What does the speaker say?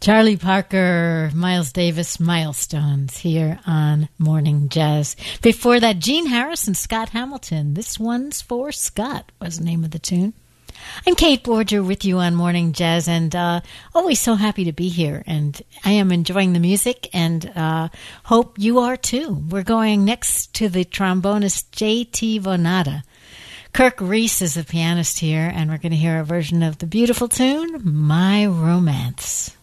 Charlie Parker, Miles Davis, Milestones here on Morning Jazz. Before that, Gene Harris and Scott Hamilton. This One's for Scott was the name of the tune. I'm Kate Borger with you on Morning Jazz, and always so happy to be here. And I am enjoying the music, and hope you are too. We're going next to the trombonist J.T. Vonada. Kirk Reese is the pianist here, and we're going to hear a version of the beautiful tune, My Romance.